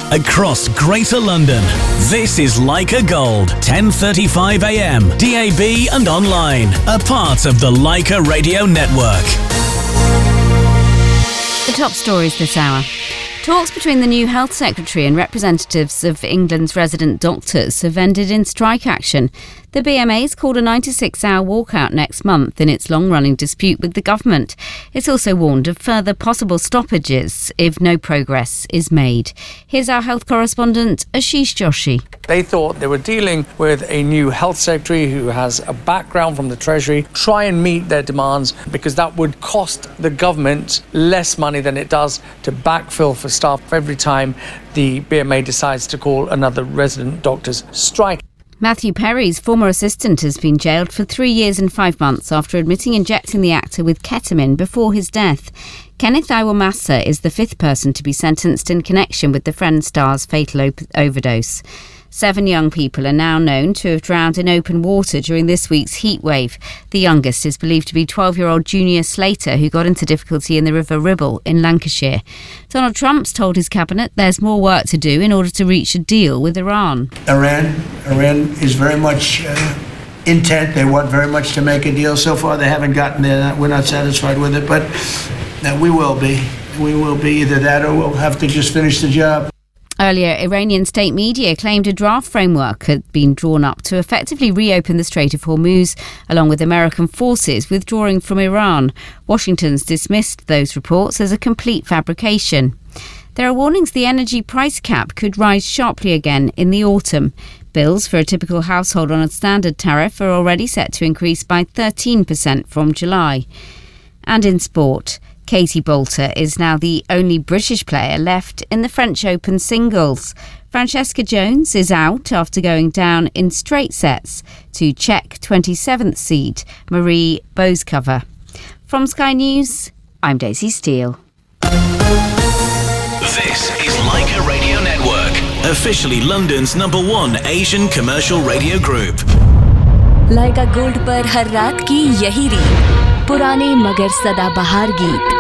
across Greater London. This is Leica Gold, 10:35 a.m, DAB and online, a part of the Leica Radio Network. The top stories this hour. Talks between the new Health Secretary and representatives of England's resident doctors have ended in strike action. The BMA's called a 96-hour walkout next month in its long-running dispute with the government. It's also warned of further possible stoppages if no progress is made. Here's our health correspondent, Ashish Joshi. They thought they were dealing with a new health secretary who has a background from the Treasury, try and meet their demands because that would cost the government less money than it does to backfill for staff every time the BMA decides to call another resident doctor's strike. Matthew Perry's former assistant has been jailed for 3 years and 5 months after admitting injecting the actor with ketamine before his death. Kenneth Iwamasa is the 5th person to be sentenced in connection with the Friends star's fatal overdose. 7 young people are now known to have drowned in open water during this week's heatwave. The youngest is believed to be 12-year-old Junior Slater, who got into difficulty in the River Ribble in Lancashire. Donald Trump's told his cabinet there's more work to do in order to reach a deal with Iran. Iran is very much intent. They want very much to make a deal. So far, they haven't gotten there. We're not satisfied with it, but we will be. We will be either that or we'll have to just finish the job. Earlier, Iranian state media claimed a draft framework had been drawn up to effectively reopen the Strait of Hormuz, along with American forces withdrawing from Iran. Washington's dismissed those reports as a complete fabrication. There are warnings the energy price cap could rise sharply again in the autumn. Bills for a typical household on a standard tariff are already set to increase by 13% from July. And in sport, Katie Boulter is now the only British player left in the French Open singles. Francesca Jones is out after going down in straight sets to Czech 27th seed Marie Bouzkova. From Sky News, I'm Daisy Steele. This is Leica Radio Network, officially London's #1 Asian commercial radio group. Leica Gold पर हर रात की यही रीत, पुराने मगर सदाबहार गीत.